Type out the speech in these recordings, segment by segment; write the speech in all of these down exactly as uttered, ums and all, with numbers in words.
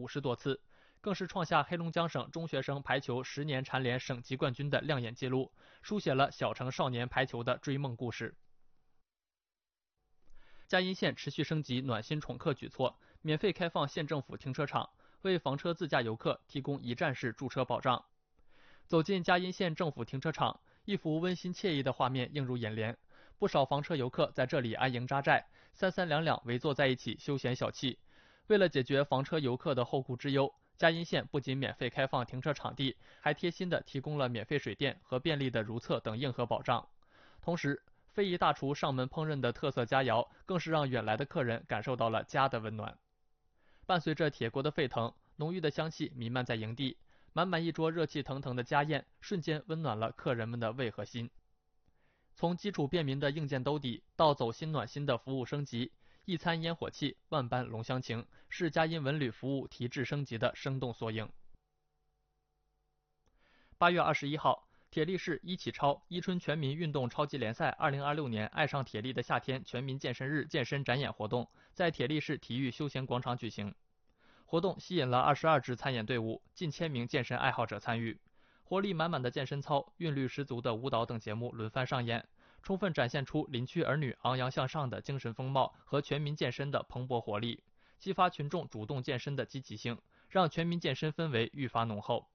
五十多次，更是创下黑龙江省中学生排球十年蝉联省级冠军的亮眼纪录，书写了小城少年排球的追梦故事。嘉阴县持续升级暖心宠客举措，免费开放县政府停车场，为房车自驾游客提供一站式驻车保障。走进嘉阴县政府停车场，一幅温馨惬意的画面映入眼帘。不少房车游客在这里安营扎寨，三三两两围坐在一起休闲小憩。为了解决房车游客的后顾之忧，嘉阴县不仅免费开放停车场地，还贴心地提供了免费水电和便利的如厕等硬核保障。同时，非遗大厨上门烹饪的特色佳肴，更是让远来的客人感受到了家的温暖。伴随着铁锅的沸腾，浓郁的香气弥漫在营地，满满一桌热气腾腾的家宴，瞬间温暖了客人们的胃和心。从基础便民的硬件兜底到走心暖心的服务升级，一餐烟火气，万般浓香情，是嘉阴文旅服务提质升级的生动缩影。八月二十一号，铁力市一起超伊春全民运动超级联赛二零二六年爱上铁力的夏天全民健身日健身展演活动在铁力市体育休闲广场举行。活动吸引了二十二支参演队伍，近千名健身爱好者参与。活力满满的健身操、韵律十足的舞蹈等节目轮番上演，充分展现出林区儿女昂扬向上的精神风貌和全民健身的蓬勃活力，激发群众主动健身的积极性，让全民健身氛围愈发浓厚。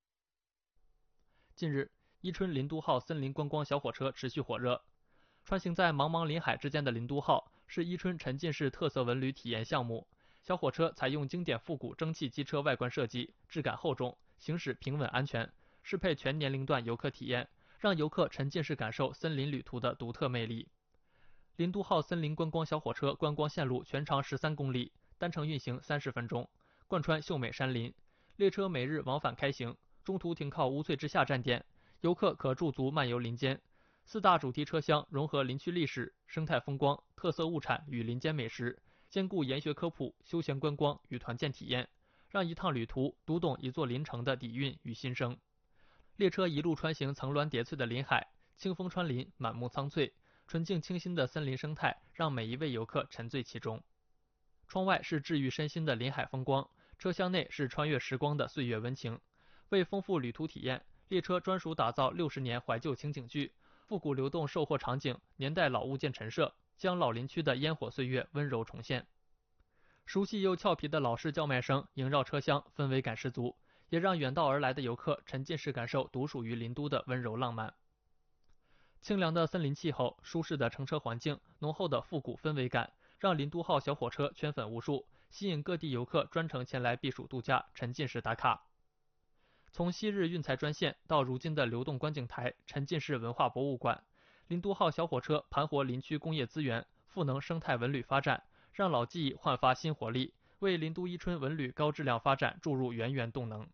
近日，伊春林都号森林观光小火车持续火热。穿行在茫茫林海之间的林都号是伊春沉浸式特色文旅体验项目。小火车采用经典复古蒸汽机车外观设计，质感厚重，行驶平稳安全，适配全年龄段游客体验，让游客沉浸式感受森林旅途的独特魅力。林都号森林观光小火车观光线路全长十三公里，单程运行三十分钟，贯穿秀美山林。列车每日往返开行，中途停靠乌翠之下站点，游客可驻足漫游林间。四大主题车厢融合林区历史、生态风光、特色物产与林间美食，兼顾研学科普、休闲观光与团建体验，让一趟旅途读懂一座林城的底蕴与心声。列车一路穿行层峦叠翠的林海，清风穿林，满目苍翠，纯净清新的森林生态让每一位游客沉醉其中。窗外是治愈身心的林海风光，车厢内是穿越时光的岁月温情。为丰富旅途体验，列车专属打造六十年怀旧情景剧，复古流动售货场景，年代老物件陈设，将老林区的烟火岁月温柔重现。熟悉又俏皮的老式叫卖声萦绕车厢，氛围感十足，也让远道而来的游客沉浸式感受独属于林都的温柔浪漫。清凉的森林气候，舒适的乘车环境，浓厚的复古氛围感，让林都号小火车圈粉无数，吸引各地游客专程前来避暑度假，沉浸式打卡。从昔日运材专线到如今的流动观景台、沉浸式文化博物馆，林都号小火车盘活林区工业资源，赋能生态文旅发展，让老记忆焕发新活力，为林都伊春文旅高质量发展注入源源动能。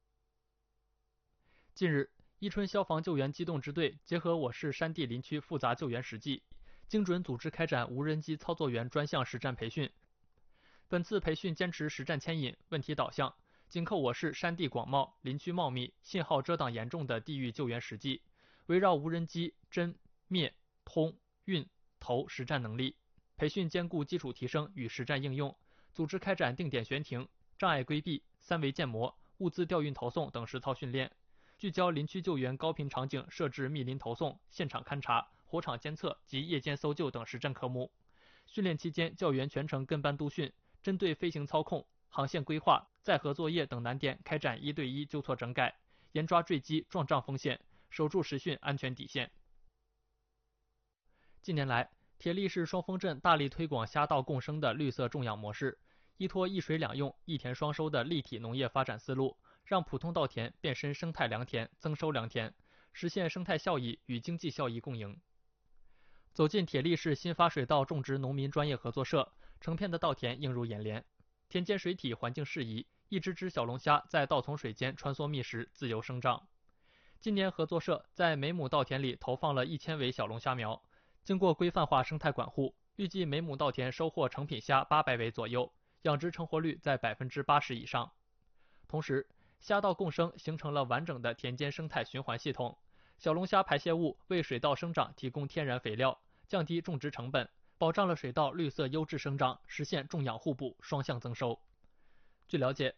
近日，伊春消防救援机动支队结合我市山地林区复杂救援实际，精准组织开展无人机操作员专项实战培训。本次培训坚持实战牵引、问题导向，紧扣我市山地广袤、林区茂密、信号遮挡严重的地域救援实际，围绕无人机侦、灭、通、运、投实战能力。培训兼顾基础提升与实战应用，组织开展定点悬停、障碍规避、三维建模、物资调运投送等实操训练，聚焦林区救援高频场景设置密林投送、现场勘查、火场监测及夜间搜救等实战科目。训练期间，教员全程跟班督训，针对飞行操控、航线规划、载荷作业等难点开展一对一纠错整改，严抓坠机撞障风险，守住实训安全底线。近年来，铁力市双峰镇大力推广虾稻共生的绿色种养模式，依托一水两用、一田双收的立体农业发展思路，让普通稻田变身生态良田、增收良田，实现生态效益与经济效益共赢。走进铁力市新发水稻种植农民专业合作社，成片的稻田映入眼帘，田间水体环境适宜，一只只小龙虾在稻丛水间穿梭觅食，自由生长。今年合作社在每亩稻田里投放了一千尾小龙虾苗，经过规范化生态管护，预计每亩稻田收获成品虾八百尾左右，养殖成活率在百分之八十以上。同时，虾稻共生形成了完整的田间生态循环系统，小龙虾排泄物为水稻生长提供天然肥料，降低种植成本，保障了水稻绿色优质生长，实现种养互补，双向增收。据了解，